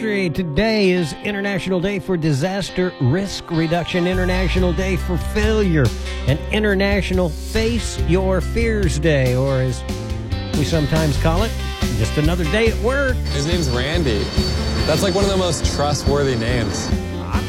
Today is International Day for Disaster Risk Reduction, International Day for Failure, and International Face Your Fears Day, or as we sometimes call it, just another day at work. His name's Randy. That's like one of the most trustworthy names.